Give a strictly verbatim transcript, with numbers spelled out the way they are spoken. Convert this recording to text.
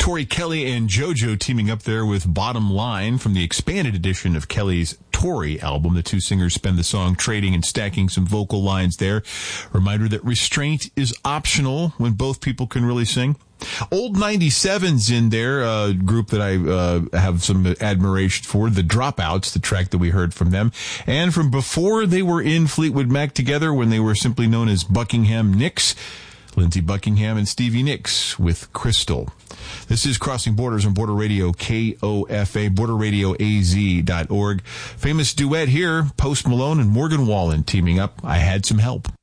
Tori Kelly and JoJo teaming up there with Bottom Line from the expanded edition of Kelly's Tori album. The two singers spend the song trading and stacking some vocal lines there. Reminder that restraint is optional when both people can really sing. Old ninety-sevens in there, a group that I uh, have some admiration for, the Dropouts, the track that we heard from them. And from before they were in Fleetwood Mac together, when they were simply known as Buckingham Nicks, Lindsey Buckingham and Stevie Nicks with Crystal. This is Crossing Borders on Border Radio K O F A, border radio a z dot org. Famous duet here, Post Malone and Morgan Wallen teaming up. I Had Some Help.